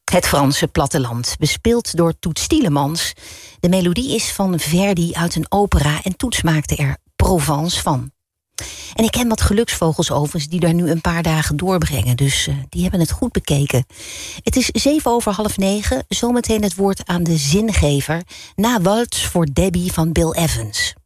Het Franse platteland, bespeeld door Toets Tielemans. De melodie is van Verdi uit een opera en Toets maakte er Provence van. En ik ken wat geluksvogels overigens die daar nu een paar dagen doorbrengen. Dus die hebben het goed bekeken. Het is 9:07. Zometeen het woord aan de zingever. Na Waltz voor Debbie van Bill Evans.